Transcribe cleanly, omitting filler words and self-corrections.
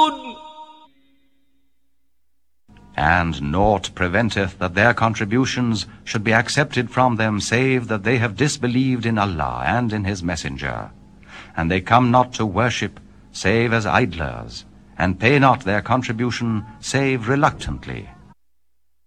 يعلمون. And naught preventeth that their contributions should be accepted from them, save that they have disbelieved in Allah and in His Messenger. And they come not to worship save as idlers, and pay not their contribution save reluctantly.